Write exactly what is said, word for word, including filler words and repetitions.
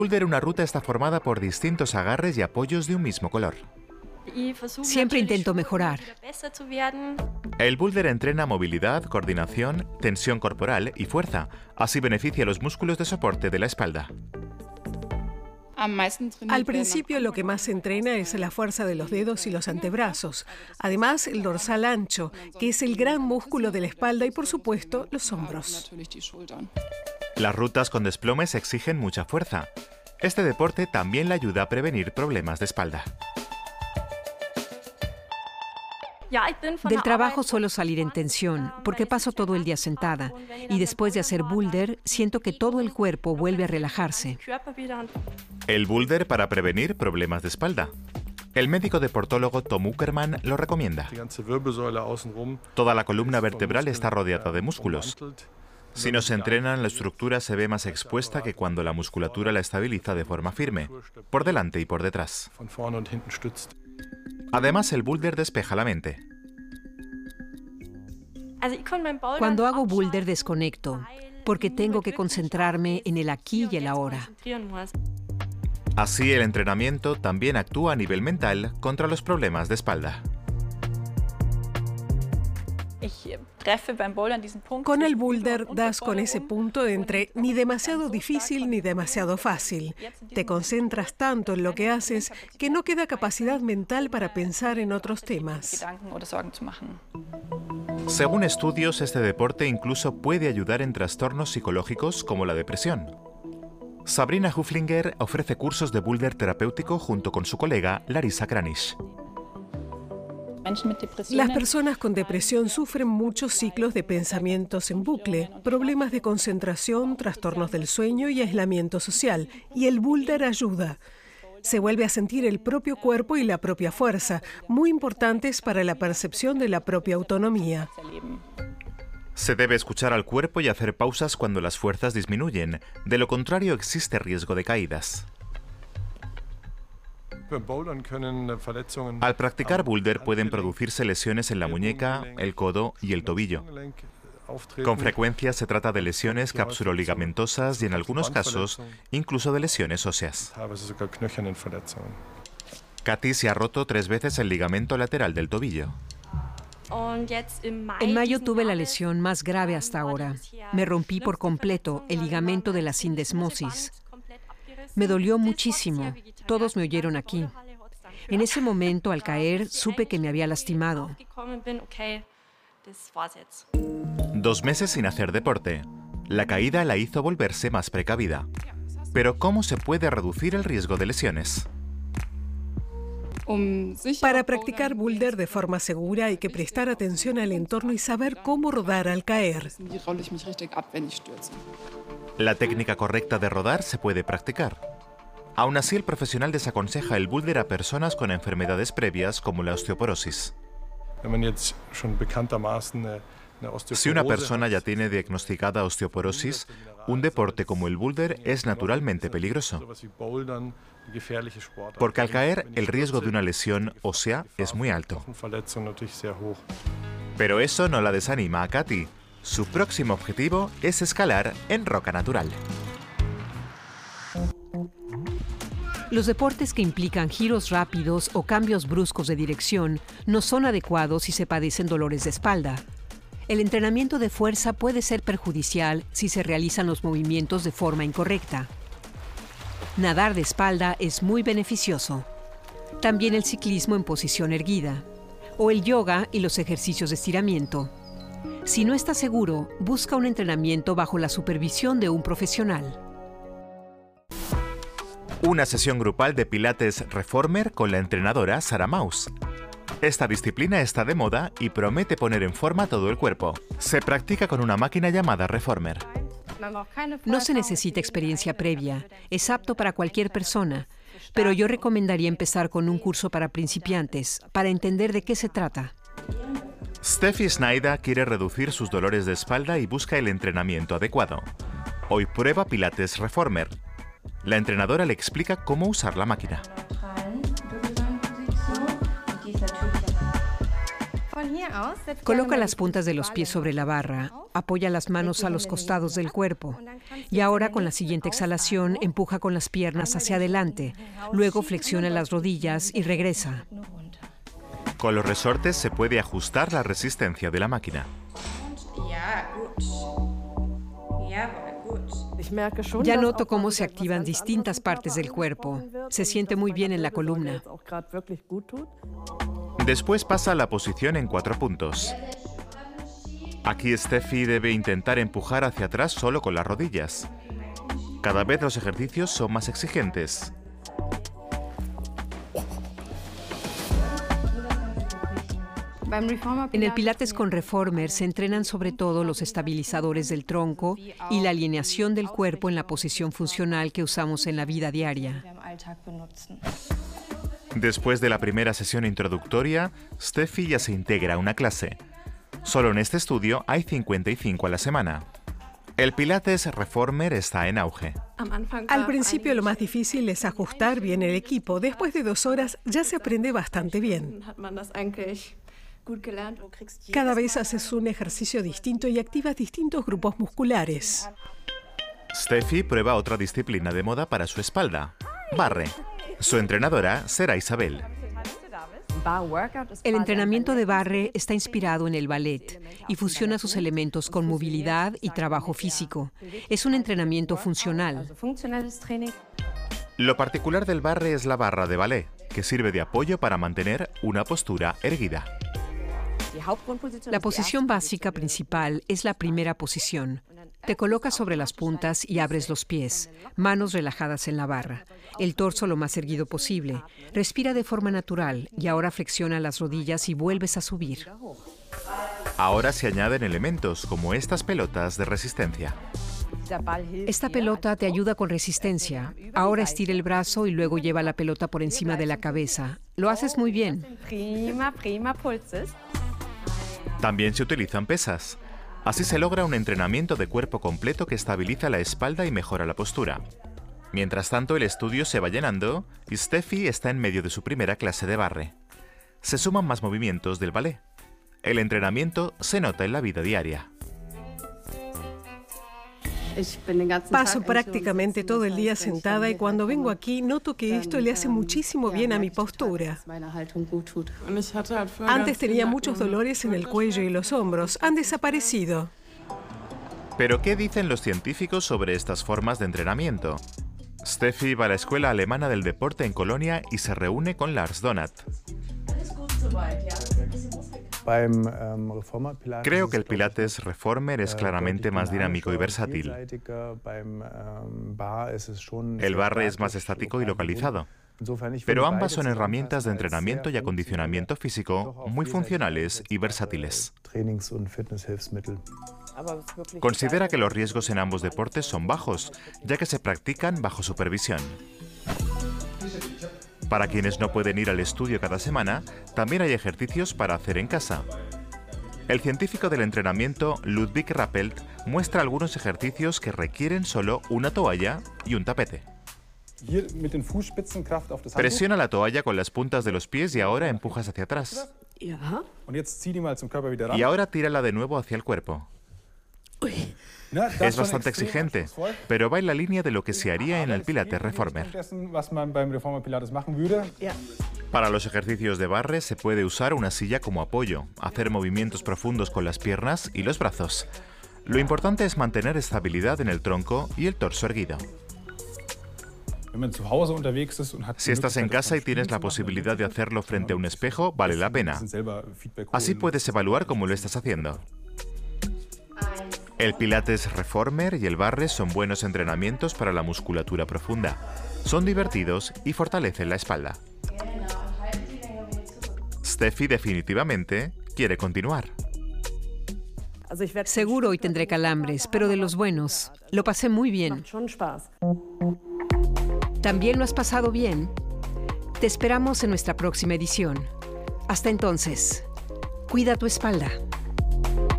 boulder, una ruta está formada por distintos agarres y apoyos de un mismo color. Siempre intento mejorar. El boulder entrena movilidad, coordinación, tensión corporal y fuerza. Así beneficia los músculos de soporte de la espalda. Al principio lo que más se entrena es la fuerza de los dedos y los antebrazos. Además, el dorsal ancho, que es el gran músculo de la espalda, y por supuesto, los hombros. Las rutas con desplomes exigen mucha fuerza. Este deporte también le ayuda a prevenir problemas de espalda. Del trabajo suelo salir en tensión, porque paso todo el día sentada. Y después de hacer boulder, siento que todo el cuerpo vuelve a relajarse. El boulder para prevenir problemas de espalda. El médico deportólogo Tom Uckerman lo recomienda. Toda la columna vertebral está rodeada de músculos. Si no se entrenan, la estructura se ve más expuesta que cuando la musculatura la estabiliza de forma firme, por delante y por detrás. Además, el boulder despeja la mente. Cuando hago boulder desconecto, porque tengo que concentrarme en el aquí y el ahora. Así, el entrenamiento también actúa a nivel mental contra los problemas de espalda. Con el boulder das con ese punto entre ni demasiado difícil ni demasiado fácil. Te concentras tanto en lo que haces que no queda capacidad mental para pensar en otros temas. Según estudios, este deporte incluso puede ayudar en trastornos psicológicos como la depresión. Sabrina Huflinger ofrece cursos de boulder terapéutico junto con su colega Larissa Kranish. Las personas con depresión sufren muchos ciclos de pensamientos en bucle, problemas de concentración, trastornos del sueño y aislamiento social, y el boulder ayuda. Se vuelve a sentir el propio cuerpo y la propia fuerza, muy importantes para la percepción de la propia autonomía. Se debe escuchar al cuerpo y hacer pausas cuando las fuerzas disminuyen. De lo contrario, existe riesgo de caídas. Al practicar boulder pueden producirse lesiones en la muñeca, el codo y el tobillo. Con frecuencia se trata de lesiones capsuloligamentosas y en algunos casos incluso de lesiones óseas. Katy se ha roto tres veces el ligamento lateral del tobillo. En mayo tuve la lesión más grave hasta ahora. Me rompí por completo el ligamento de la sindesmosis. Me dolió muchísimo. Todos me oyeron aquí. En ese momento, al caer, supe que me había lastimado. Dos meses sin hacer deporte. La caída la hizo volverse más precavida. Pero ¿cómo se puede reducir el riesgo de lesiones? Para practicar boulder de forma segura hay que prestar atención al entorno y saber cómo rodar al caer. La técnica correcta de rodar se puede practicar. Aún así, el profesional desaconseja el boulder a personas con enfermedades previas como la osteoporosis. Si una persona ya tiene diagnosticada osteoporosis, un deporte como el boulder es naturalmente peligroso. Porque al caer, el riesgo de una lesión ósea es muy alto. Pero eso no la desanima a Katy. Su próximo objetivo es escalar en roca natural. Los deportes que implican giros rápidos o cambios bruscos de dirección no son adecuados si se padecen dolores de espalda. El entrenamiento de fuerza puede ser perjudicial si se realizan los movimientos de forma incorrecta. Nadar de espalda es muy beneficioso. También el ciclismo en posición erguida, o el yoga y los ejercicios de estiramiento. Si no estás seguro, busca un entrenamiento bajo la supervisión de un profesional. Una sesión grupal de Pilates Reformer con la entrenadora Sarah Maus. Esta disciplina está de moda y promete poner en forma todo el cuerpo. Se practica con una máquina llamada Reformer. No se necesita experiencia previa, es apto para cualquier persona, pero yo recomendaría empezar con un curso para principiantes, para entender de qué se trata. Steffi Schneider quiere reducir sus dolores de espalda y busca el entrenamiento adecuado. Hoy prueba Pilates Reformer. La entrenadora le explica cómo usar la máquina. Coloca las puntas de los pies sobre la barra, apoya las manos a los costados del cuerpo y ahora con la siguiente exhalación empuja con las piernas hacia adelante, luego flexiona las rodillas y regresa. Con los resortes se puede ajustar la resistencia de la máquina. Ya noto cómo se activan distintas partes del cuerpo. Se siente muy bien en la columna. Después pasa a la posición en cuatro puntos. Aquí Steffi debe intentar empujar hacia atrás solo con las rodillas. Cada vez los ejercicios son más exigentes. En el Pilates con Reformer se entrenan sobre todo los estabilizadores del tronco y la alineación del cuerpo en la posición funcional que usamos en la vida diaria. Después de la primera sesión introductoria, Steffi ya se integra a una clase. Solo en este estudio hay cincuenta y cinco a la semana. El Pilates Reformer está en auge. Al principio lo más difícil es ajustar bien el equipo. Después de dos horas ya se aprende bastante bien. Cada vez haces un ejercicio distinto y activas distintos grupos musculares. Steffi prueba otra disciplina de moda para su espalda, barre. Su entrenadora será Isabel. El entrenamiento de barre está inspirado en el ballet y fusiona sus elementos con movilidad y trabajo físico. Es un entrenamiento funcional. Lo particular del barre es la barra de ballet, que sirve de apoyo para mantener una postura erguida. La posición básica principal es la primera posición. Te colocas sobre las puntas y abres los pies, manos relajadas en la barra, el torso lo más erguido posible. Respira de forma natural y ahora flexiona las rodillas y vuelves a subir. Ahora se añaden elementos como estas pelotas de resistencia. Esta pelota te ayuda con resistencia. Ahora estira el brazo y luego lleva la pelota por encima de la cabeza. Lo haces muy bien. También se utilizan pesas. Así se logra un entrenamiento de cuerpo completo que estabiliza la espalda y mejora la postura. Mientras tanto, el estudio se va llenando y Steffi está en medio de su primera clase de barre. Se suman más movimientos del ballet. El entrenamiento se nota en la vida diaria. Paso prácticamente todo el día sentada y cuando vengo aquí noto que esto le hace muchísimo bien a mi postura. Antes tenía muchos dolores en el cuello y los hombros. Han desaparecido. ¿Pero qué dicen los científicos sobre estas formas de entrenamiento? Steffi va a la Escuela Alemana del Deporte en Colonia y se reúne con Lars Donat. Creo que el Pilates Reformer es claramente más dinámico y versátil. El barre es más estático y localizado. Pero ambas son herramientas de entrenamiento y acondicionamiento físico muy funcionales y versátiles. Considera que los riesgos en ambos deportes son bajos, ya que se practican bajo supervisión. Para quienes no pueden ir al estudio cada semana, también hay ejercicios para hacer en casa. El científico del entrenamiento, Ludwig Rappelt, muestra algunos ejercicios que requieren solo una toalla y un tapete. Presiona la toalla con las puntas de los pies y ahora empujas hacia atrás. Y ahora tírala de nuevo hacia el cuerpo. Es bastante exigente, pero va en la línea de lo que se haría en el Pilates Reformer. Para los ejercicios de barre se puede usar una silla como apoyo, hacer movimientos profundos con las piernas y los brazos. Lo importante es mantener estabilidad en el tronco y el torso erguido. Si estás en casa y tienes la posibilidad de hacerlo frente a un espejo, vale la pena. Así puedes evaluar cómo lo estás haciendo. El Pilates Reformer y el barre son buenos entrenamientos para la musculatura profunda. Son divertidos y fortalecen la espalda. Steffi definitivamente quiere continuar. Seguro hoy tendré calambres, pero de los buenos. Lo pasé muy bien. ¿También lo has pasado bien? Te esperamos en nuestra próxima edición. Hasta entonces, cuida tu espalda.